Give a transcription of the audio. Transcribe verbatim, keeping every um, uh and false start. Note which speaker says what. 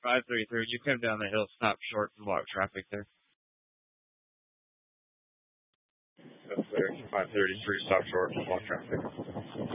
Speaker 1: five thirty-three. You come down the hill, stop short and block traffic there. That's there. five thirty-three, stop short and block traffic.